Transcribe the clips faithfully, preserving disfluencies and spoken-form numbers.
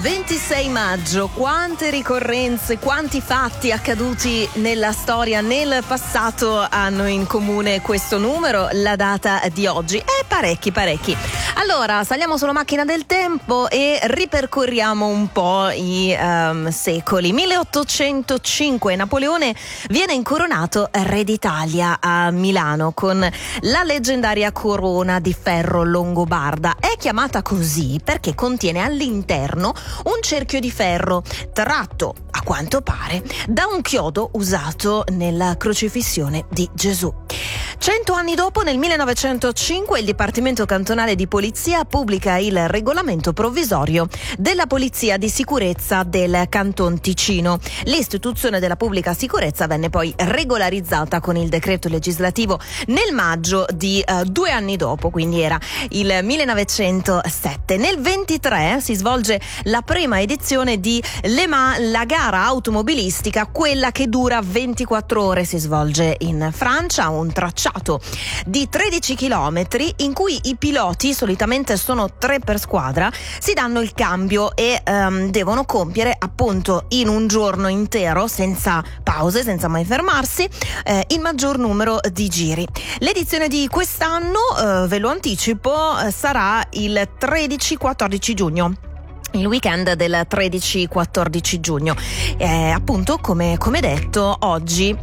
ventisei maggio, quante ricorrenze, quanti fatti accaduti nella storia, nel passato hanno in comune questo numero, la data di oggi? Eh, parecchi, parecchi. Allora, saliamo sulla macchina del tempo e ripercorriamo un po' i um, secoli. milleottocentocinque, Napoleone viene incoronato re d'Italia a Milano con la leggendaria corona di ferro longobarda. È chiamata così perché contiene all'interno un cerchio di ferro tratto, a quanto pare, da un chiodo usato nella crocifissione di Gesù. Cento anni dopo, nel millenovecentocinque, il Dipartimento Cantonale di Polizia pubblica il regolamento provvisorio della Polizia di Sicurezza del Canton Ticino. L'istituzione della pubblica sicurezza venne poi regolarizzata con il decreto legislativo nel maggio di uh, due anni dopo, quindi era il millenovecentosette. Nel ventitré si svolge la prima edizione di Le Mans, la gara automobilistica, quella che dura ventiquattro ore, si svolge in Francia, un tracciato di tredici chilometri in cui i piloti, solitamente sono tre per squadra, si danno il cambio e um, devono compiere appunto in un giorno intero, senza pause, senza mai fermarsi, eh, il maggior numero di giri. L'edizione di quest'anno, eh, ve lo anticipo, eh, sarà il tredici quattordici giugno. Il weekend del tredici quattordici giugno. Eh, appunto, come, come detto, oggi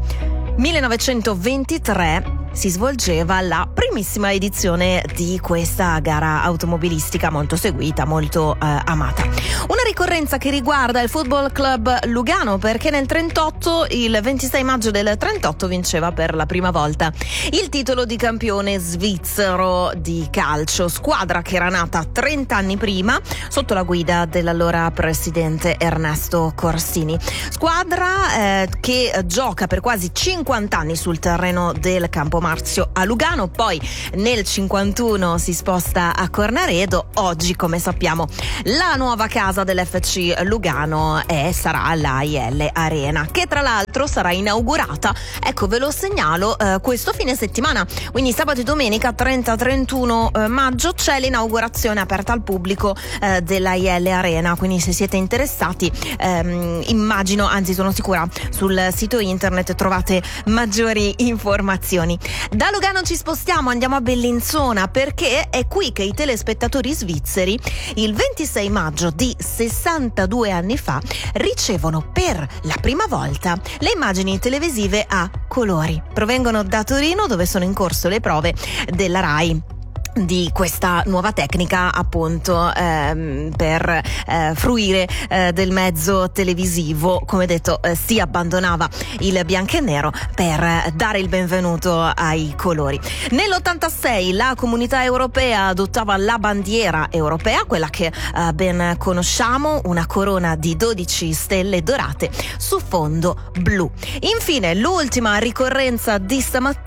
millenovecentoventitré si svolgeva la primissima edizione di questa gara automobilistica molto seguita, molto eh, amata. Una ricorrenza che riguarda il Football Club Lugano, perché nel trentotto, il ventisei maggio del trentotto, vinceva per la prima volta il titolo di campione svizzero di calcio, squadra che era nata trenta anni prima sotto la guida dell'allora presidente Ernesto Corsini. Squadra eh, che gioca per quasi cinquanta anni sul terreno del Campo Marzio a Lugano, poi nel cinquantuno si sposta a Cornaredo. Oggi, come sappiamo, la nuova casa dell'F C Lugano è, sarà l'A I L Arena, che tra l'altro sarà inaugurata, ecco, ve lo segnalo, eh, questo fine settimana, quindi sabato e domenica trenta trentuno eh, maggio c'è l'inaugurazione aperta al pubblico eh, dell'A I L Arena, quindi se siete interessati, ehm, immagino, anzi sono sicura, sul sito internet trovate maggiori informazioni. Da Lugano ci spostiamo, andiamo a Bellinzona, perché è qui che i telespettatori svizzeri il ventisei maggio di sessantadue anni fa ricevono per la prima volta le immagini televisive a colori. Provengono da Torino, dove sono in corso le prove della RAI di questa nuova tecnica, appunto, ehm, per eh, fruire eh, del mezzo televisivo. Come detto, eh, si abbandonava il bianco e nero per eh, dare il benvenuto ai colori. Nell'ottantasei la Comunità Europea adottava la bandiera europea, quella che eh, ben conosciamo, una corona di dodici stelle dorate su fondo blu. Infine, l'ultima ricorrenza di stamattina